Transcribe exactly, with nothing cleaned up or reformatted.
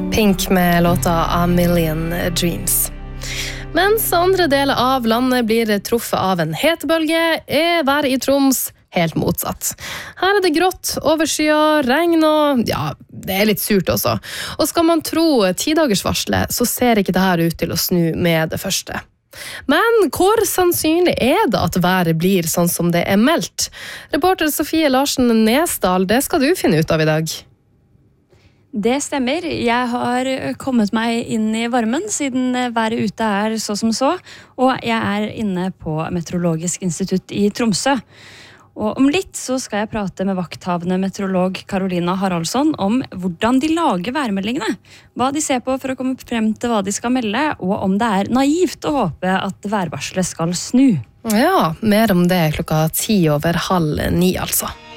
Pink med låta A Million Dreams. Mens andre deler av landet blir truffet av en hetebølge, er været i Troms helt motsatt. Her er det grått, overskyet, regn og ja, det er litt surt også. Og skal man tro tidagersvarslet, så ser ikke det her ut til å snu med det første. Men hvor sannsynlig er det at været blir sånn som det er meldt? Reporter Sofie Larsen Nesdal, det skal du finne ut av i dag. Det stemmer. Jeg har kommet meg inn i varmen siden været ute er så som så, og jeg er inne på Meteorologisk institutt i Tromsø. Og om litt så skal jeg prate med vakthavende meteorolog Karolina Haraldsson om hvordan de lager værmeldingene, hva de ser på for å komme frem til hva de skal melde, og om det er naivt å håpe at værvarselet skal snu. Ja, mer om det klokka ti over halv ni altså.